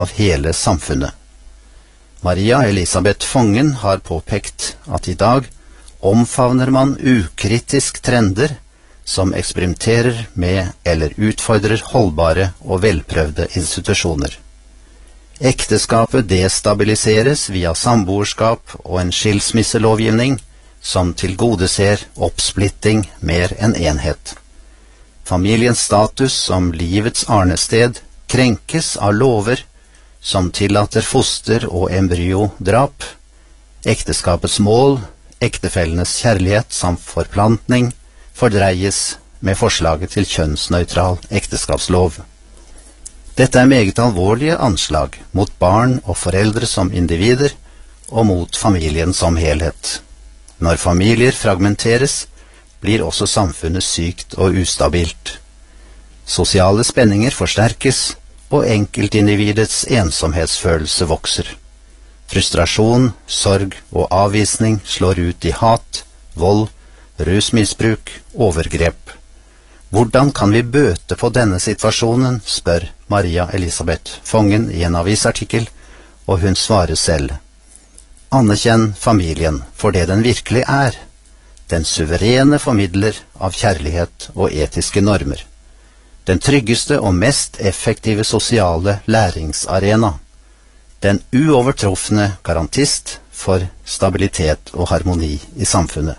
av hele samfunnet. Maria Elisabeth Fongen har påpekt at i dag omfavner man ukritisk trender som eksperimenterer med eller utfordrer holdbare og velprøvde institusjoner. Ekteskapet destabiliseres via samboerskap og en skilsmisselovgivning som tilgodeser oppsplitting mer enn enhet. Familiens status som livets arnested krenkes av lover som tillater foster- og embryodrap. Ekteskapets mål, ektefellenes kjærlighet samt forplantning, fordreies med forslaget til kjønnsnøytral ekteskapslov. Dette er meget alvorlige anslag mot barn og foreldre som individer og mot familien som helhet. Når familier fragmenteres, blir også samfunnet sykt og ustabilt. Sosiale spenninger forsterkes, og enkeltindividets ensomhetsfølelse vokser. Frustrasjon, sorg og avvisning slår ut i hat, vold, rusmisbruk, overgrep. Hvordan kan vi bøte på denne situasjonen, spør Maria Elisabeth Fongen i en avisartikkel, og hun svarer selv. Anerkjenn familien for det den virkelig er, den suverene formidler av kjærlighet og etiske normer. Den tryggeste og mest effektive sosiale læringsarena. Den uovertrufne garantist for stabilitet og harmoni i samfunnet.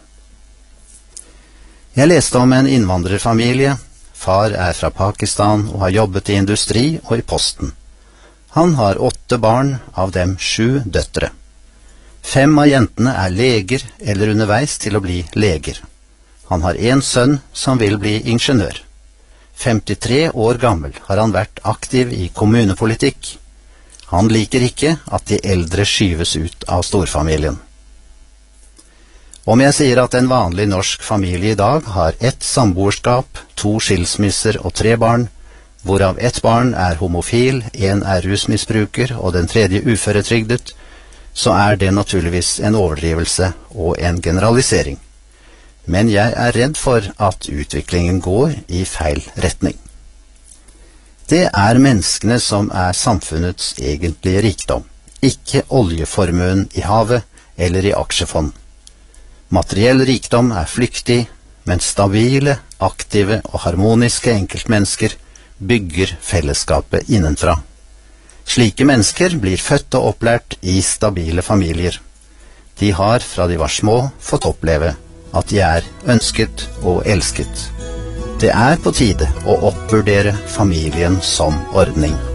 Jeg leste om en innvandrerfamilie. Far er fra Pakistan og har jobbet i industri og i posten. Han har 8 barn, av dem 7 døtre. 5 av jentene er leger eller underveis til å bli leger. Han har en sønn som vil bli ingeniør. 53 år gammel har han vært aktiv i kommunepolitikk. Han liker ikke at de eldre skyves ut av storfamilien. Om jeg sier at en vanlig norsk familie i dag har 1 samboerskap, 2 skilsmisser og 3 barn, hvorav 1 barn er homofil, 1 er rusmisbruker og den 3. uføretrygdet, så er det naturligvis en overdrivelse og en generalisering. Men jeg er redd for at utviklingen går i feil retning. Det er menneskene som er samfunnets egentlige rikdom, ikke oljeformuen i havet eller i aksjefond. Materiell rikdom er flyktig, men stabile, aktive og harmoniske enkeltmennesker bygger fellesskapet innenfra. Slike mennesker blir født og opplært i stabile familier. De har fra de var små fått oppleve at de er ønsket og elsket. Det er på tide å oppvurdere familien som ordning.